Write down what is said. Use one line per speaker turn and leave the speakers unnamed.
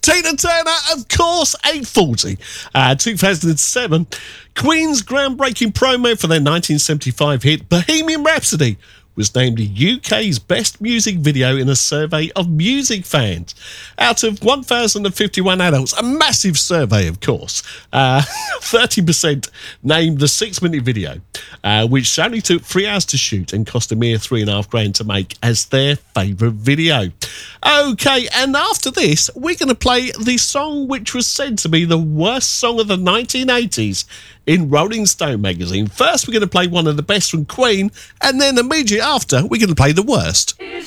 Tina Turner, of course, 840. 2007, Queen's groundbreaking promo for their 1975 hit Bohemian Rhapsody was named the UK's best music video in a survey of music fans. Out of 1,051 adults, a massive survey, of course, 30% named the 6-minute video, which only took 3 hours to shoot and cost a mere $3,500 to make, as their favourite video. Okay, and after this, we're going to play the song which was said to be the worst song of the 1980s in Rolling Stone magazine. First, we're going to play one of the best from Queen, and then immediately after, we're going to play the worst.